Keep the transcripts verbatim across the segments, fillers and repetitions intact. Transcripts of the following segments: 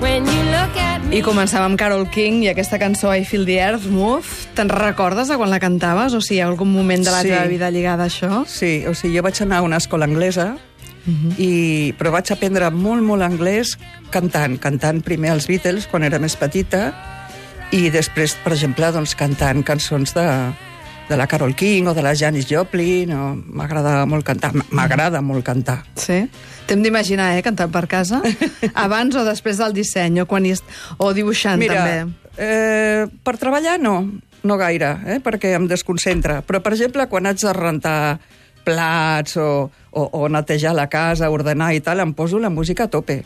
when you look at me. I començàvem amb Carole King i aquesta cançó I Feel the Earth Move. Te'n recordes de quan la cantaves? O sigui, hi ha algun moment de la Sí. teva vida lligada a això? Sí, o sigui, jo vaig anar a una escola anglesa, uh-huh. i, però vaig aprendre molt, molt anglès cantant. Cantant primer els Beatles, quan era més petita, i després, per exemple, doncs, cantant cançons de, de la Carole King o de la Janis Joplin. O... M'agrada molt cantar. M'agrada molt cantar. Sí? T'hem d'imaginar, eh, cantant per casa? Abans o després del disseny, o, quan hi est... o dibuixant, Mira, també? Eh, per treballar no, no gaire, eh, perquè em desconcentra. Però, per exemple, quan haig de rentar plats o, o, o netejar la casa, ordenar i tal, em poso la música a tope.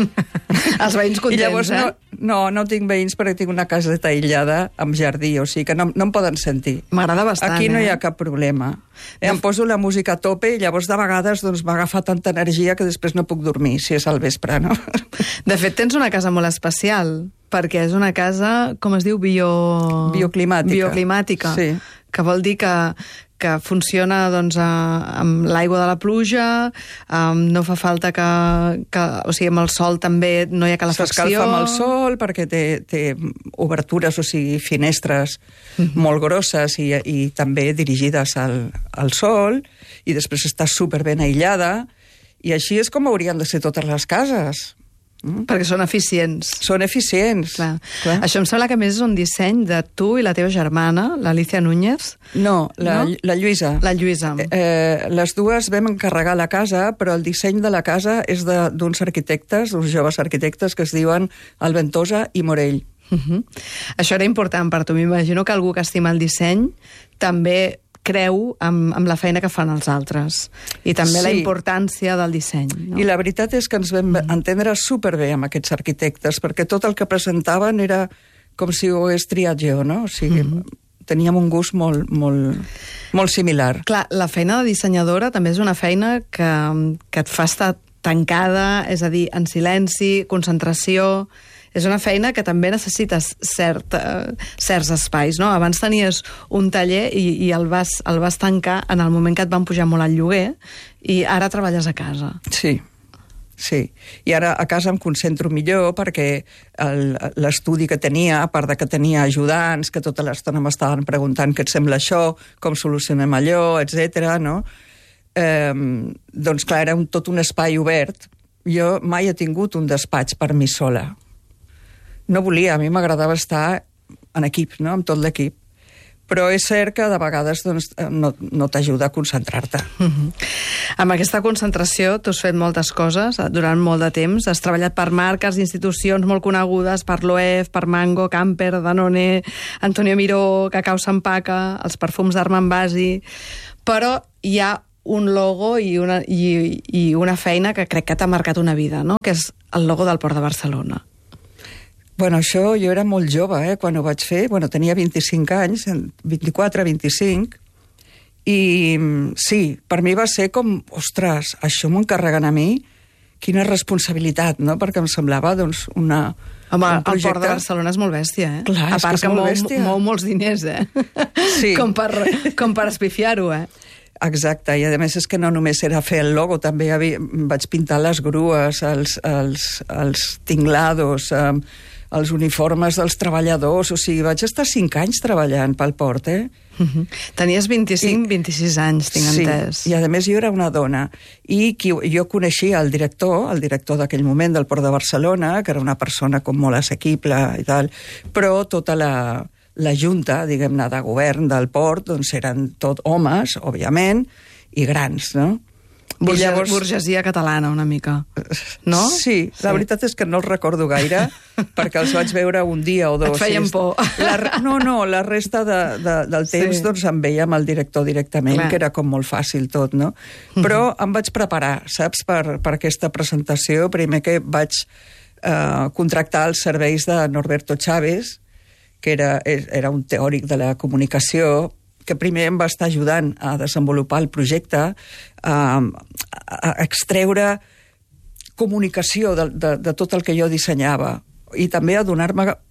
Els veïns contents, I llavors, eh? no, no, no tinc veïns perquè tinc una caseta aïllada amb jardí, o sigui que no, no em poden sentir. M'agrada bastant, Aquí no eh? hi ha cap problema. Eh, em poso la música a tope i llavors de vegades doncs, m'agafa tanta energia que després no puc dormir, si és al vespre, no? De fet, tens una casa molt especial, perquè és una casa, com es diu, bio... Bioclimàtica. Bioclimàtica. Sí. Que vol dir que, que funciona doncs, a, amb l'aigua de la pluja, um, no fa falta que, que... O sigui, amb el sol també no hi ha calefacció. S'escalfa amb el sol perquè té, té obertures, o sigui, finestres mm-hmm. molt grosses i, i també dirigides al, al sol, i després està superben aïllada, i així és com haurien de ser totes les cases. Mm? Perquè són eficients. Són eficients. Clar. Clar. Això em sembla que a més és un disseny de tu i la teva germana, l'Alicia Núñez. No, la, No? la Lluïsa. La Lluïsa. Eh, les dues vam encarregar la casa, però el disseny de la casa és de- d'uns arquitectes, uns joves arquitectes que es diuen Alventosa i Morell. Uh-huh. Això era important per tu. M'imagino que algú que estima el disseny també creu amb, amb la feina que fan els altres. I també Sí. la importància del disseny. No? I la veritat és que ens vam entendre superbé amb aquests arquitectes, perquè tot el que presentaven era com si ho hagués triat jo, no? O sigui, teníem un gust molt, molt, molt similar. Clar, la feina de dissenyadora també és una feina que, que et fa estar tancada, és a dir, en silenci, concentració. És una feina que també necessites cert, uh, certs espais, no? Abans tenies un taller i, i el, vas, el vas tancar en el moment que et van pujar molt el lloguer, i ara treballes a casa. Sí, sí. I ara a casa em concentro millor perquè el- l'estudi que tenia, a part de que tenia ajudants, que tota l'estona m'estaven preguntant què et sembla això, com solucionem allò, etcètera, no? Eh, doncs clar, era un, tot un espai obert. Jo mai he tingut un despatx per mi sola. No volia, a mi m'agradava estar en equip, no? Amb tot l'equip. Però és cert que de vegades doncs, no, no t'ajuda a concentrar-te. Uh-huh. Amb aquesta concentració tu has fet moltes coses durant molt de temps. Has treballat per marques, institucions molt conegudes, per l'O E F, per Mango, Camper, Danone, Antonio Miró, Cacao Sampaca, els perfums d'Armand Basi... Però hi ha un logo i una, i, i una feina que crec que t'ha marcat una vida, no? Que és el logo del Port de Barcelona. Bueno, això jo era molt jove, eh, quan ho vaig fer. Bueno, tenia vint-i-cinc anys, vint-i-quatre, vint-i-cinc, i sí, per mi va ser com, ostres, això m'ho encarreguen a mi, quina responsabilitat, no? Perquè em semblava, doncs, una... Home, un el Port de projecte... Barcelona és molt bèstia, eh? Clar, a és part que és que, molt mou, bèstia. mou molts diners, eh? Sí. com, per, com per espifiar-ho, eh? Exacte, i a més és que no només era fer el logo, també havia, vaig pintar les grues, els, els, els tinglados, eh, els uniformes dels treballadors, o sigui, vaig estar cinc anys treballant pel port, eh? Uh-huh. Tenies vint-i-cinc, vint-i-sis anys, tinc sí, entès. i a més jo era una dona. I qui, jo coneixia el director, el director d'aquell moment del Port de Barcelona, que era una persona com molt assequible i tal, però tota la, la junta, diguem-ne, de govern del port, doncs eren tot homes, òbviament, i grans, no? Burge, I llavors... Burgesia catalana, una mica. No? Sí, la Sí. veritat és que no els recordo gaire, perquè els vaig veure un dia o dos. Et feien sí. por. La, no, no, la resta de, de, del temps Sí. doncs, em veia amb el director directament, Clar. que era com molt fàcil tot, no? Però uh-huh. em vaig preparar, saps, per, per aquesta presentació. Primer que vaig eh, contractar els serveis de Norberto Chávez, que era, era un teòric de la comunicació, que primer em va estar ajudant a desenvolupar el projecte, a, a extreure comunicació de, de, de tot el que jo dissenyava, i també a donar-me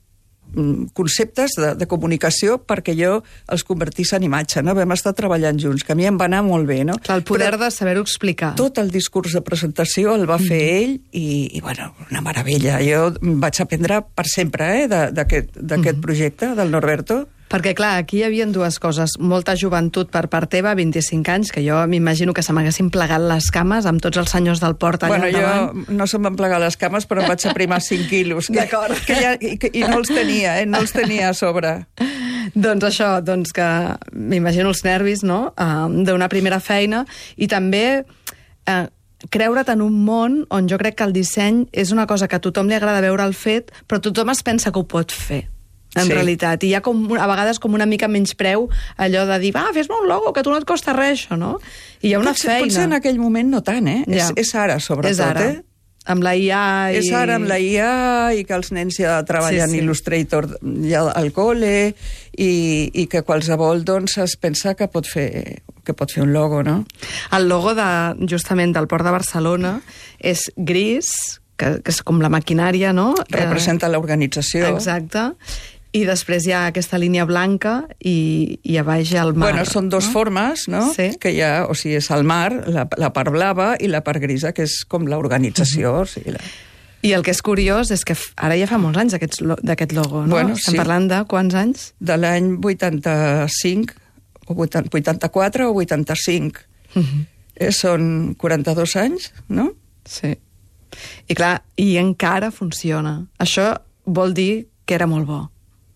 conceptes de, de comunicació perquè jo els convertís en imatge, no? Vam estar treballant junts, que a mi em va anar molt bé, no? Clar, el poder Però de saber-ho explicar. tot el discurs de presentació el va fer mm. ell i, i, bueno, una meravella. Jo vaig aprendre per sempre, eh, d'aquest mm. projecte del Norberto. Perquè, clar, aquí hi havia dues coses. Molta joventut per part teva, vint-i-cinc anys, que jo m'imagino que se m'haguessin plegat les cames amb tots els senyors del port allà bueno, endavant. Jo no se'm van plegar les cames, però em vaig aprimar cinc quilos. D'acord. Que ja, i, I no els tenia, eh? No els tenia a sobre. Doncs això, doncs que m'imagino els nervis, no?, uh, d'una primera feina, i també uh, creure't en un món on jo crec que el disseny és una cosa que a tothom li agrada veure el fet, però tothom es pensa que ho pot fer. En sí. realitat, i hi ha com, a vegades com una mica menys preu allò de dir, va, fes-me un logo, que a tu no et costa res, això, no? I hi ha una potser, feina. Potser en aquell moment no tant, eh? Ja. És, és ara, sobretot, és ara. eh? Amb la I A i... És ara amb la I A i que els nens ja treballen sí, sí. Illustrator ja al col·le i, i que qualsevol doncs es pensa que pot fer que pot fer un logo, no? El logo de, justament del Port de Barcelona és gris, que, que és com la maquinària, no? Representa eh, l'organització. Exacte. I després hi ha aquesta línia blanca i, i a baix hi ha el mar. Bueno, són dos no? formes, no? Sí. Que hi ha, o sigui, és el mar, la, la part blava i la part grisa, que és com l'organització. Uh -huh. o sigui, la... I el que és curiós és que ara ja fa molts anys d'aquest logo, no? Bueno, Estem sí. parlant de quants anys? De l'any vuitanta-cinc, o vuitanta-quatre o vuitanta-cinc. Uh -huh. eh, són quaranta-dos anys, no? Sí. I clar, i encara funciona. Això vol dir que era molt bo.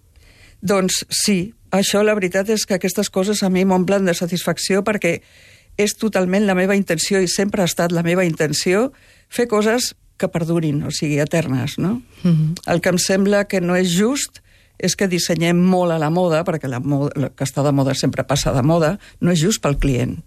Doncs sí, això la veritat és que aquestes coses a mi m'omplen de satisfacció perquè és totalment la meva intenció i sempre ha estat la meva intenció fer coses que perdurin, o sigui, eternes, no? Mm-hmm. El que em sembla que no és just és que dissenyem molt a la moda, perquè la, moda, la que està de moda sempre passa de moda, no és just pel client.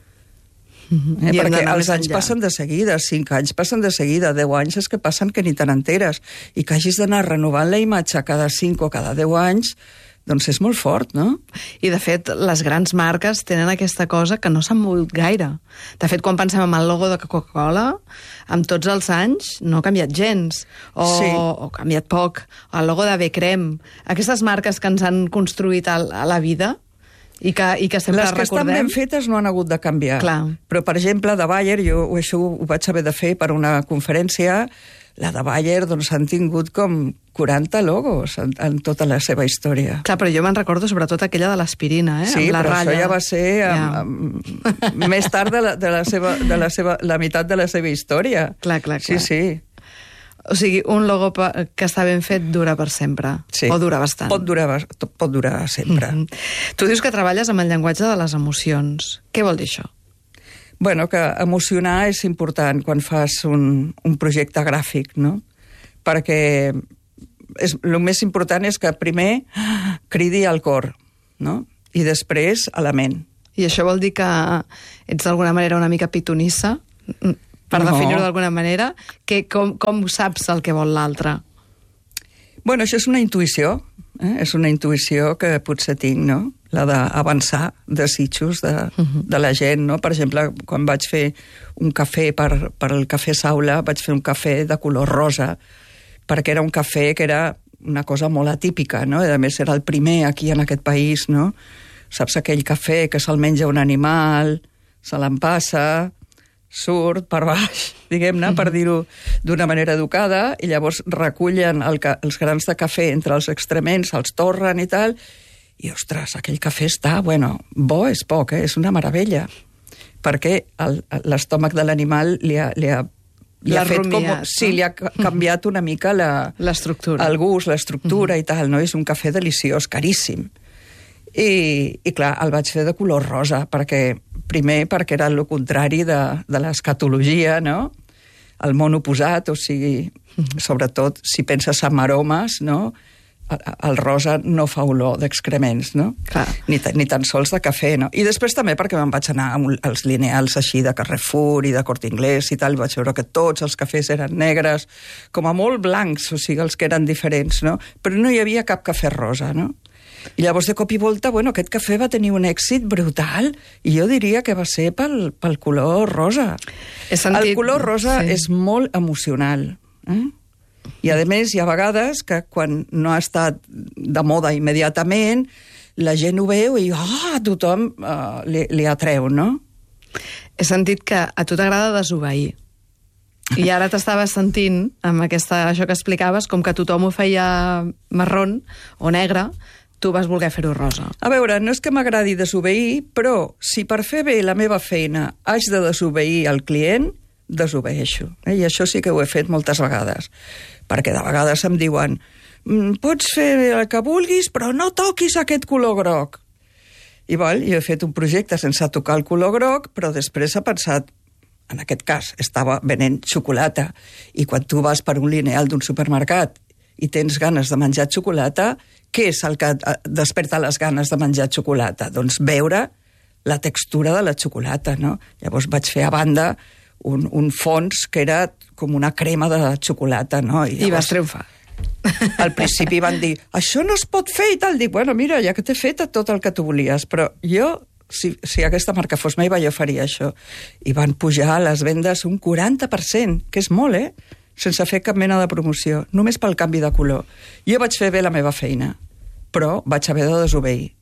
Mm-hmm. Eh, perquè els anys enllà. Passen de seguida, cinc anys passen de seguida, deu anys és que passen que ni te n'enteres, i que hagis d'anar renovant la imatge cada cinc o cada deu anys, doncs és molt fort, no? I, de fet, les grans marques tenen aquesta cosa que no s'han mogut gaire. De fet, quan pensem en el logo de Coca-Cola, amb tots els anys no ha canviat gens, o, sí. o ha canviat poc. El logo de B-Creme. Aquestes marques que ens han construït a, a la vida, i que, i que sempre les que recordem... estan ben fetes no han hagut de canviar. Clar. Però, per exemple, de Bayer, jo això ho vaig haver de fer per una conferència, la de Bayer doncs, han tingut com quaranta logos en, en tota la seva història. Clar, però jo me'n recordo sobretot aquella de l'aspirina, eh? Sí, amb la però ratlla. Això ja va ser ja. Amb, amb, més tard de, la, de, la seva, de la, seva, la meitat de la seva història. Clar, clar, clar. Sí, sí. O sigui, un logo que està ben fet dura per sempre. Sí. O dura bastant. Pot durar, pot durar sempre. Mm-hmm. Tu dius que treballes amb el llenguatge de les emocions. Què vol dir això? Bueno, que emocionar és important quan fas un, un projecte gràfic, no? Perquè és, el més important és que primer cridi al cor, no? I després a la ment. I això vol dir que ets d'alguna manera una mica pitonissa? Per no. definir-ho d'alguna manera, que com, com saps el que vol l'altre? Bueno, això és una intuïció, eh? És una intuïció que potser tinc, no? La d'avançar desitjos de, uh-huh. de la gent, no? Per exemple, quan vaig fer un cafè per, per el Cafè Saula, vaig fer un cafè de color rosa, perquè era un cafè que era una cosa molt atípica, no? I a més era el primer aquí en aquest país, no? Saps aquell cafè que se'l menja un animal, se l'empassa, surt per baix, diguem-ne, per dir-ho d'una manera educada, i llavors recullen el ca els grans de cafè entre els extrements, els torren i tal, i, ostres, aquell cafè està, bueno, bo és poc, eh? És una meravella, perquè l'estómac de l'animal li ha, li ha, li ha fet com... Sí, no? Li ha canviat una mica la... L'estructura. El gust, l'estructura uh-huh. i tal, no? És un cafè deliciós, caríssim. I, i clar, el vaig fer de color rosa, perquè primer perquè era el contrari de, de l'escatologia, no? El món oposat, o sigui, sobretot si penses en aromes, no? El rosa no fa olor d'excrements, no? Clar. Ni, ni tan sols de cafè, no? I després també perquè me'n vaig anar als lineals així de Carrefour i de Corte Inglés i tal, vaig veure que tots els cafès eren negres, com a molt blancs, o sigui, els que eren diferents, no? Però no hi havia cap cafè rosa, no? I llavors, de cop i volta, bueno, aquest cafè va tenir un èxit brutal, i jo diria que va ser pel, pel color rosa. He sentit... El color rosa sí. és molt emocional, eh? I, a més, hi ha vegades que quan no ha estat de moda immediatament, la gent ho veu i ah, a tothom uh, li, li atreu, no? He sentit que a tu t'agrada desobeir. I ara t'estaves sentint, amb aquesta, això que explicaves, com que tothom ho feia marrón o negre, tu vas voler fer-ho rosa. A veure, no és que m'agradi desobeir, però si per fer bé la meva feina haig de desobeir el client, desobeeixo. Eh? I això sí que ho he fet moltes vegades. Perquè de vegades em diuen pots fer el que vulguis, però no toquis aquest color groc. I val, jo he fet un projecte sense tocar el color groc, però després he pensat, en aquest cas, estava venent xocolata, i quan tu vas per un lineal d'un supermercat i tens ganes de menjar xocolata, què és el que desperta les ganes de menjar xocolata? Doncs veure la textura de la xocolata, no? Llavors vaig fer a banda un, un fons que era com una crema de xocolata, no? I, llavors, I vas triomfar. Al principi van dir, això no es pot fer i tal. Dic, bueno, mira, ja que t'he fet tot el que tu volies, però jo, si, si aquesta marca fos meva, jo faria això. I van pujar les vendes un quaranta per cent, que és molt, eh? Sense fer cap mena de promoció, només pel canvi de color. Jo vaig fer bé la meva feina, però vaig haver de desobeir.